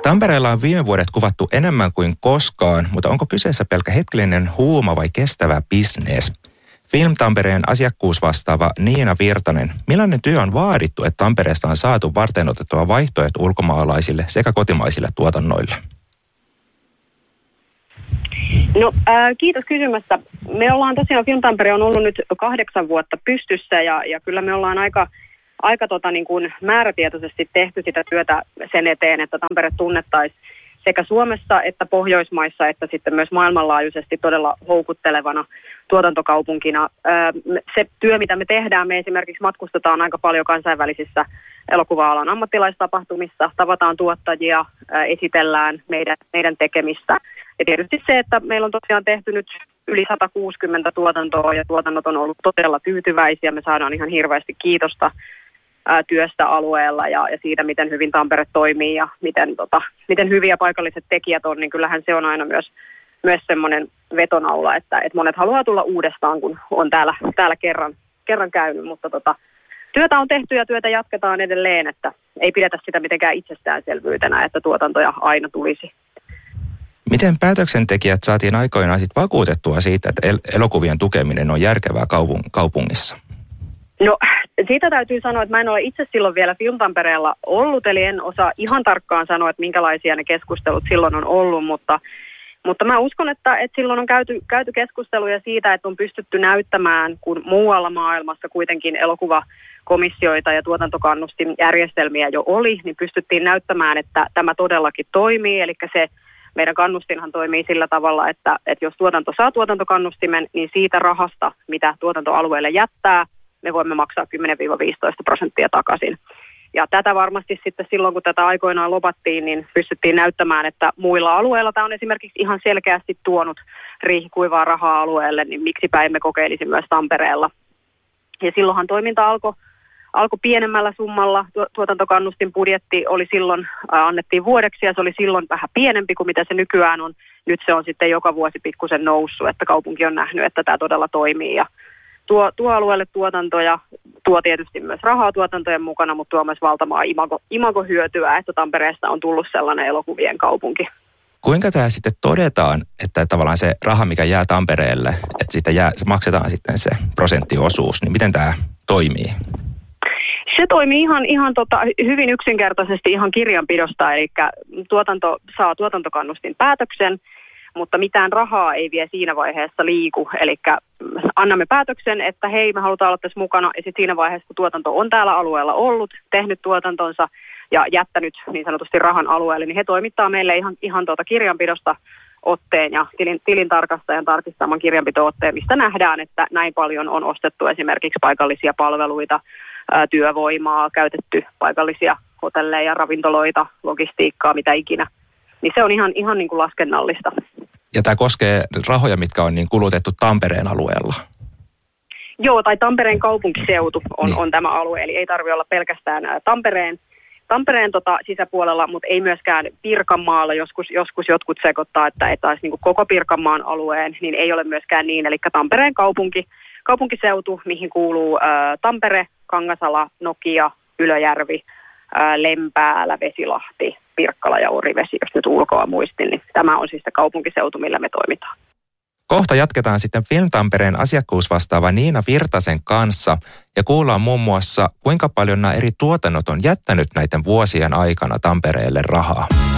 Tampereella on viime vuodet kuvattu enemmän kuin koskaan, mutta onko kyseessä pelkkä hetkellinen huuma vai kestävä bisnes? Film Tampereen asiakkuusvastaava Niina Virtanen, millainen työ on vaadittu, että Tampereesta on saatu varteenotettua vaihtoehto ulkomaalaisille sekä kotimaisille tuotannoille? No, kiitos kysymästä. Me ollaan tosiaan, Film Tampere on ollut nyt 8 vuotta pystyssä ja kyllä me ollaan aika niin kuin määrätietoisesti tehty sitä työtä sen eteen, että Tampere tunnettaisiin sekä Suomessa että Pohjoismaissa että sitten myös maailmanlaajuisesti todella houkuttelevana tuotantokaupunkina. Se työ, mitä me tehdään, me esimerkiksi matkustetaan aika paljon kansainvälisissä elokuva-alan ammattilaistapahtumissa, tavataan tuottajia, esitellään meidän tekemistä. Ja tietysti se, että meillä on tosiaan tehty nyt yli 160 tuotantoa ja tuotannot on ollut todella tyytyväisiä. Me saadaan ihan hirveästi kiitosta työstä alueella ja siitä, miten hyvin Tampere toimii ja miten hyviä paikalliset tekijät on, niin kyllähän se on aina myös semmoinen vetonaula, että monet haluaa tulla uudestaan, kun on täällä kerran käynyt, mutta työtä on tehty ja työtä jatketaan edelleen, että ei pidetä sitä mitenkään itsestäänselvyytenä, että tuotantoja aina tulisi. Miten päätöksentekijät saatiin aikoinaan sit vakuutettua siitä, että elokuvien tukeminen on järkevää kaupungissa? No, siitä täytyy sanoa, että mä en ole itse silloin vielä Film Tampereella ollut, eli en osaa ihan tarkkaan sanoa, että minkälaisia ne keskustelut silloin on ollut, mutta mä uskon, että silloin on käyty keskusteluja siitä, että on pystytty näyttämään, kun muualla maailmassa kuitenkin elokuvakomissioita ja tuotantokannustinjärjestelmiä jo oli, niin pystyttiin näyttämään, että tämä todellakin toimii, eli se meidän kannustinhan toimii sillä tavalla, että jos tuotanto saa tuotantokannustimen, niin siitä rahasta, mitä tuotantoalueelle jättää, me voimme maksaa 10-15% takaisin. Ja tätä varmasti sitten silloin, kun tätä aikoinaan lopattiin, niin pystyttiin näyttämään, että muilla alueilla tämä on esimerkiksi ihan selkeästi tuonut riihikuivaa rahaa alueelle, niin miksipä emme kokeilisi myös Tampereella. Ja silloinhan toiminta alkoi pienemmällä summalla. Tuotantokannustin budjetti oli silloin, annettiin vuodeksi ja se oli silloin vähän pienempi kuin mitä se nykyään on. Nyt se on sitten joka vuosi pikkusen noussut, että kaupunki on nähnyt, että tämä todella toimii ja tuo alueelle tuotantoja, tuo tietysti myös rahaa tuotantojen mukana, mutta tuo myös valtavaa imagohyötyä, että Tampereesta on tullut sellainen elokuvien kaupunki. Kuinka tämä sitten todetaan, että tavallaan se raha, mikä jää Tampereelle, että siitä se maksetaan sitten se prosenttiosuus, niin miten tämä toimii? Se toimii ihan hyvin yksinkertaisesti ihan kirjanpidosta, eli tuotanto saa tuotantokannustin päätöksen, mutta mitään rahaa ei vie siinä vaiheessa liiku. Eli annamme päätöksen, että hei, me halutaan olla tässä mukana. Ja sitten siinä vaiheessa, kun tuotanto on täällä alueella ollut, tehnyt tuotantonsa ja jättänyt niin sanotusti rahan alueelle, niin he toimittaa meille ihan kirjanpidosta otteen ja tilintarkastajan tarkistaman kirjanpito-otteen, mistä nähdään, että näin paljon on ostettu esimerkiksi paikallisia palveluita, työvoimaa, käytetty paikallisia hotelleja, ravintoloita, logistiikkaa, mitä ikinä. Niin se on ihan niin kuin laskennallista. Ja tämä koskee rahoja, mitkä on niin kulutettu Tampereen alueella? Joo, tai Tampereen kaupunkiseutu on tämä alue, eli ei tarvitse olla pelkästään Tampereen sisäpuolella, mutta ei myöskään Pirkanmaalla. Joskus jotkut sekoittaa, että taisi niin kuin koko Pirkanmaan alueen, niin ei ole myöskään niin. Eli Tampereen kaupunkiseutu, mihin kuuluu Tampere, Kangasala, Nokia, Ylöjärvi, Lempäälä, Vesilahti, Pirkkala ja Orivesi, jos nyt ulkoa muistin, niin tämä on siis se kaupunkiseutu, millä me toimitaan. Kohta jatketaan sitten Film Tampereen asiakkuusvastaava Niina Virtasen kanssa ja kuullaan muun muassa, kuinka paljon nämä eri tuotannot on jättänyt näiden vuosien aikana Tampereelle rahaa.